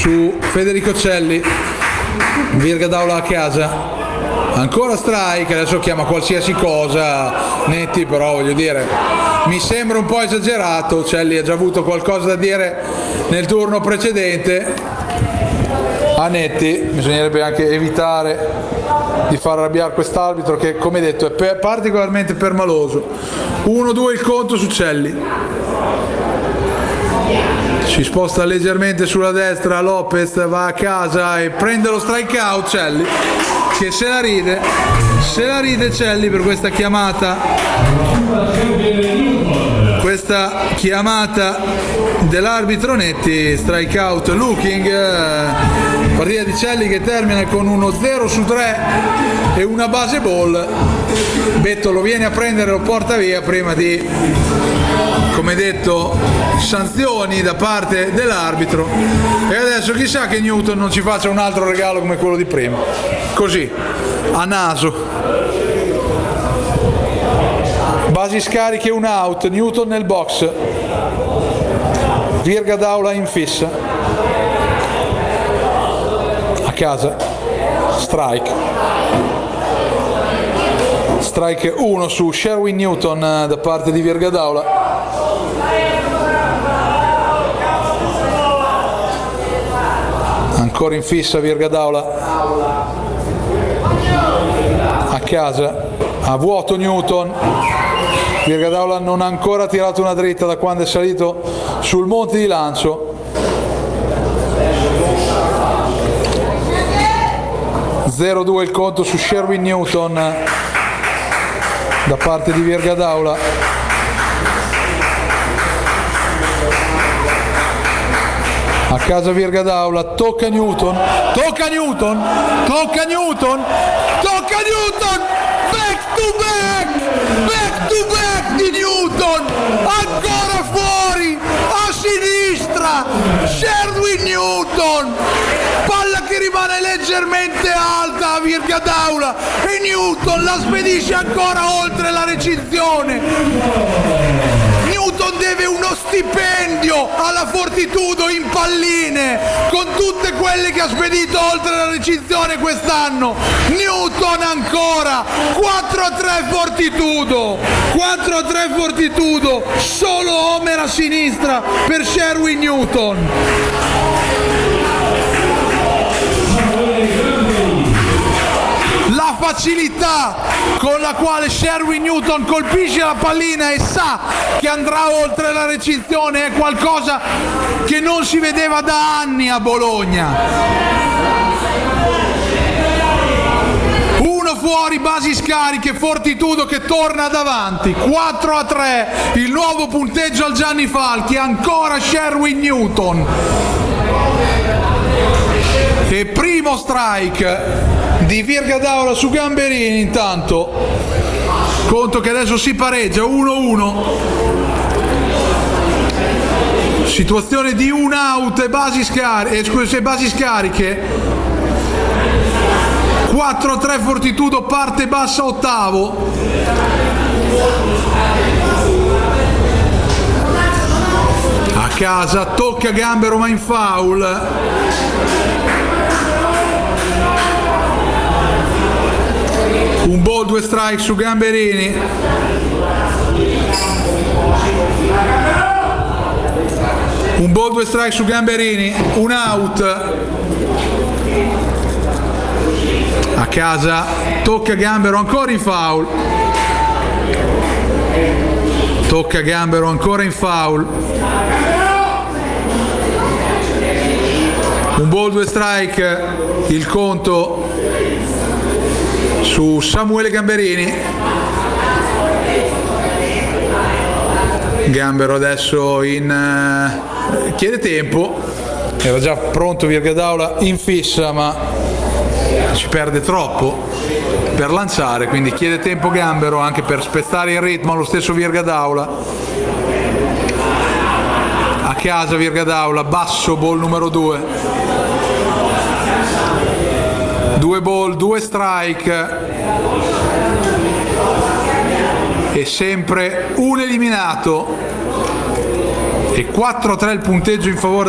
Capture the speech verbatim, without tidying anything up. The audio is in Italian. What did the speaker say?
su Federico Celli. Virga Daula a casa. Ancora strike, adesso chiama qualsiasi cosa Netti, però voglio dire, mi sembra un po' esagerato. Celli ha già avuto qualcosa da dire nel turno precedente a Netti, bisognerebbe anche evitare di far arrabbiare quest'arbitro che, come detto, è per, particolarmente permaloso. uno due il conto su Celli, si sposta leggermente sulla destra, Lopez va a casa e prende lo strike out. Celli che se la ride, se la ride Celli per questa chiamata, questa chiamata dell'arbitro Netti. Strike out looking, partita di Celli che termina con uno zero su tre e una base ball. Betto lo viene a prendere, lo porta via prima di, come detto, sanzioni da parte dell'arbitro, e adesso chissà che Newton non ci faccia un altro regalo come quello di prima, così a naso. Basi scariche, un out, Newton nel box, Virga Daula in fissa, a casa, strike, strike uno su Sherwin Newton da parte di Virga Daula. Ancora in fissa Virga Daula, a casa, a vuoto Newton. Virga Daula non ha ancora tirato una dritta da quando è salito sul monte di lancio. zero due il conto su Sherwin Newton da parte di Virga Daula. A casa Virga Daula, tocca Newton, tocca Newton, tocca Newton, tocca Newton, back to back, back to back di Newton, ancora fuori, a sinistra, Sherwin Newton, palla che rimane leggermente alta a Virga Daula e Newton la spedisce ancora oltre la recinzione. Newton deve uno stipendio alla Fortitudo in palline con tutte quelle che ha spedito oltre la recinzione quest'anno. Newton ancora quattro a tre Fortitudo, quattro a tre Fortitudo, solo Homer a sinistra per Sherwin Newton. La facilità con la quale Sherwin Newton colpisce la pallina e sa che andrà oltre la recinzione è qualcosa che non si vedeva da anni a Bologna. Uno fuori, basi scariche, Fortitudo che torna davanti, quattro a tre, il nuovo punteggio al Gianni Falchi, ancora Sherwin Newton. E primo strike di Virga Daula su Gamberini. Intanto conto che adesso si pareggia uno uno, situazione di un out e basi, scar- eh, scusa, basi scariche, quattro a tre Fortitudo, parte bassa ottavo. A casa tocca Gambero ma in foul. Un ball, due strike su Gamberini. Un ball, due strike su Gamberini. Un out. A casa tocca Gambero ancora in foul. Tocca Gambero ancora in foul. Un ball, due strike, il conto su Samuele Gamberini. Gambero adesso in uh, chiede tempo, era già pronto Virga Daula in fissa ma ci perde troppo per lanciare, quindi chiede tempo Gambero anche per spezzare il ritmo allo stesso Virga Daula. A casa Virga Daula, basso, ball numero due. Due ball, due strike e sempre un eliminato e quattro a tre il punteggio in favore